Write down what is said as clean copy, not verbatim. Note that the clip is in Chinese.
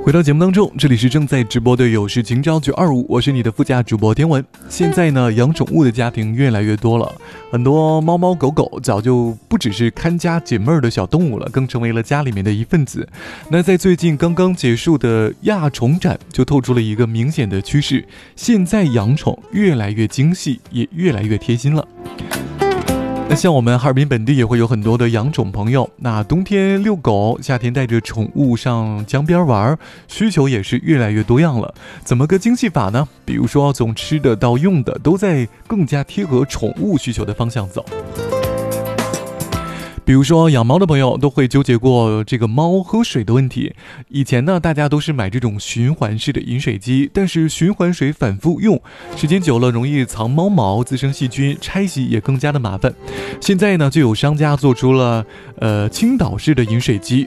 回到节目当中，这里是正在直播的有事情找925，我是你的副驾主播天文。现在呢，养宠物的家庭越来越多了，很多猫猫狗狗早就不只是看家解闷儿的小动物了，更成为了家里面的一份子。那在最近刚刚结束的亚宠展就透出了一个明显的趋势，现在养宠越来越精细，也越来越贴心了。那像我们哈尔滨本地也会有很多的养宠朋友，那冬天遛狗，夏天带着宠物上江边玩，需求也是越来越多样了。怎么个精细法呢？比如说从吃的到用的都在更加贴合宠物需求的方向走。比如说养猫的朋友都会纠结过这个猫喝水的问题。以前呢，大家都是买这种循环式的饮水机，但是循环水反复用，时间久了容易藏猫毛，滋生细菌，拆洗也更加的麻烦。现在呢，就有商家做出了倾倒式的饮水机，